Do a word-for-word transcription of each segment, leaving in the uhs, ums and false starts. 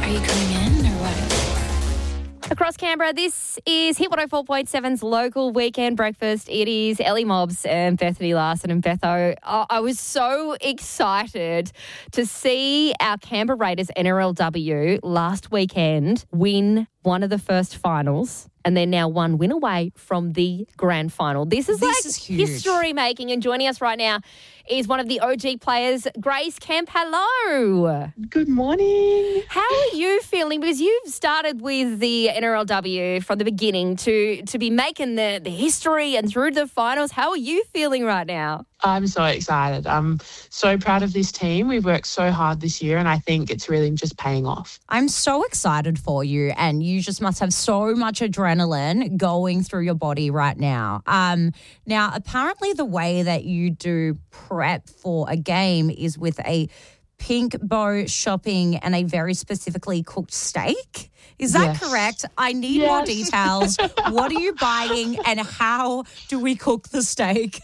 Are you coming in or what? Across Canberra, this is Hit one oh four point seven's local weekend breakfast. It is Ellie Mobbs and Bethany Larson and Betho. I I was so excited to see our Canberra Raiders N R L W last weekend win one of the first finals, and they're now one win away from the grand final. This is This like is huge. history making, and joining us right now is one of the O G players, Grace Kemp. Hello. Good morning. How are you feeling? Because you've started with the N R L W from the beginning to to be making the, the history and through to the finals. How are you feeling right now? I'm so excited. I'm so proud of this team. We've worked so hard this year, and I think it's really just paying off. I'm so excited for you, and you just must have so much adrenaline going through your body right now. Um, now, apparently the way that you do prep for a game is with a pink bow shopping and a very specifically cooked steak. Is that Yes. correct? I need more Yes. details. What are you buying and how do we cook the steak?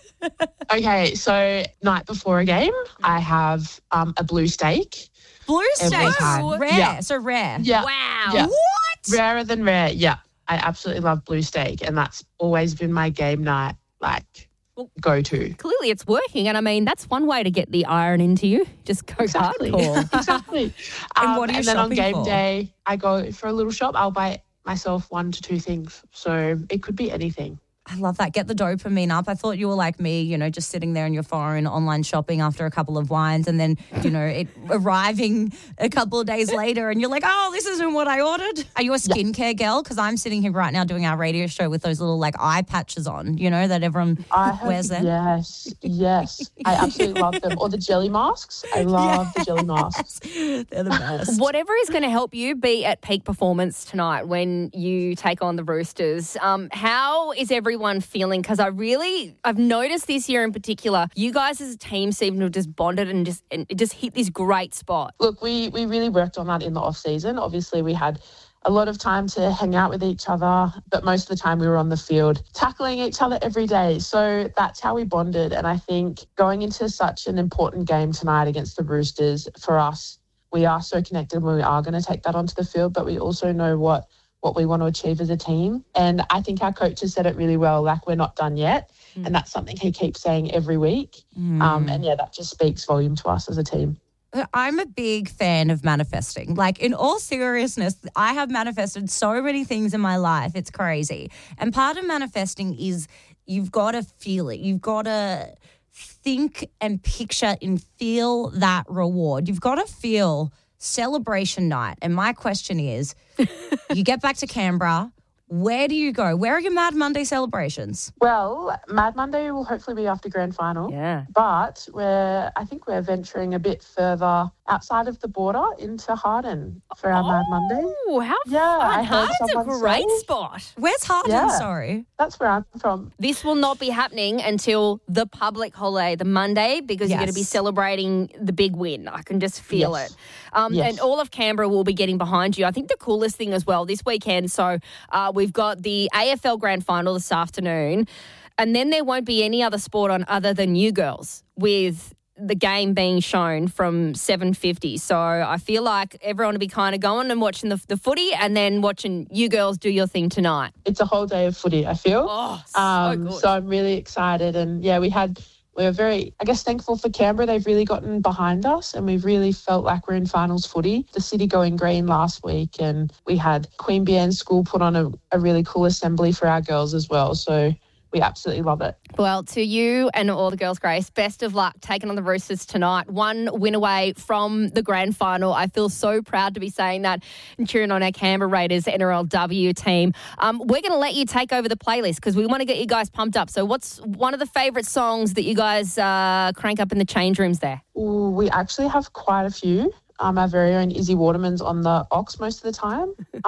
Okay, so night before a game, I have um, a blue steak. Blue Every steak. time. Rare. Yeah. So rare. Yeah. Wow. Yeah. What? Rarer than rare. Yeah. I absolutely love blue steak, and that's always been my game night, like, go-to. Clearly it's working, and I mean, that's one way to get the iron into you. Just go Exactly. hardcore. exactly. And Um, what are you and then on shopping game for? day, I go for a little shop. I'll buy myself one to two things. So it could be anything. I love that. Get the dopamine up. I thought you were like me, you know, just sitting there on your phone, online shopping after a couple of wines, and then, you know, it arriving a couple of days later and you're like, oh, this isn't what I ordered. Are you a skincare girl? Because I'm sitting here right now doing our radio show with those little like eye patches on, you know, that everyone I have, wears them. Yes, yes. I absolutely love them. Or the jelly masks. I love the jelly masks. They're the best. Whatever is going to help you be at peak performance tonight when you take on the Roosters, um, how is everyone feeling? Because I really, I've noticed this year in particular, you guys as a team seem to have just bonded and just and it just hit this great spot. Look, we, we really worked on that in the off season. Obviously, we had a lot of time to hang out with each other, but most of the time we were on the field tackling each other every day. So that's how we bonded. And I think going into such an important game tonight against the Roosters, for us, we are so connected when we are going to take that onto the field, but we also know what what we want to achieve as a team. And I think our coach has said it really well, like, we're not done yet. Mm. And that's something he keeps saying every week. Mm. Um, and yeah, that just speaks volume to us as a team. I'm a big fan of manifesting. Like, in all seriousness, I have manifested so many things in my life. It's crazy. And part of manifesting is you've got to feel it. You've got to think and picture and feel that reward. You've got to feel celebration night. And my question is, you get back to Canberra, where do you go? Where are your Mad Monday celebrations? Well, Mad Monday will hopefully be after grand final. Yeah. But we're, I think we're venturing a bit further outside of the border into Harden for our oh, Mad Monday. Oh, how Yeah, fun. I heard Harden's a someone great say. spot. Where's Harden? Yeah. Sorry. That's where I'm from. This will not be happening until the public holiday, the Monday, because you're going to be Yes. celebrating the big win. I can just feel Yes. it. Um, Yes. And all of Canberra will be getting behind you. I think the coolest thing as well this weekend, so uh, we've got the A F L Grand Final this afternoon, and then there won't be any other sport on other than you girls, with the game being shown from seven fifty. So I feel like everyone will be kind of going and watching the, the footy and then watching you girls do your thing tonight. It's a whole day of footy, I feel. Oh, so um, good. So I'm really excited. And yeah, we had, we were very, I guess, thankful for Canberra. They've really gotten behind us and we've really felt like we're in finals footy. The city going green last week, and we had Queen Bienne School put on a, a really cool assembly for our girls as well. So we absolutely love it. Well, to you and all the girls, Grace, best of luck taking on the Roosters tonight. One win away from the grand final. I feel so proud to be saying that and cheering on our Canberra Raiders N R L W team. Um, we're going to let you take over the playlist because we want to get you guys pumped up. So what's one of the favourite songs that you guys uh, crank up in the change rooms there? Ooh, we actually have quite a few. Um, our very own Izzy Waterman's on the Ox most of the time.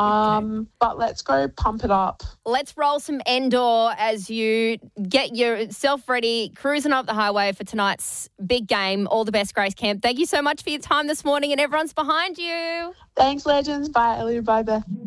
Um, but let's go pump it up. Let's roll some Endor as you get yourself ready, cruising up the highway for tonight's big game. All the best, Grace Kemp. Thank you so much for your time this morning, and everyone's behind you. Thanks, legends. Bye, Ellie. Bye, Beth.